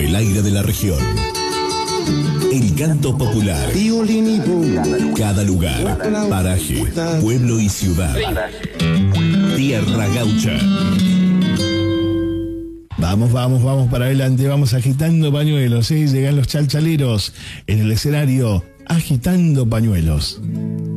El aire de la región. El canto popular. Cada lugar, paraje, pueblo y ciudad. Tierra Gaucha. Vamos para adelante, vamos agitando pañuelos, ¿eh? Llegan los chalchaleros en el escenario agitando pañuelos.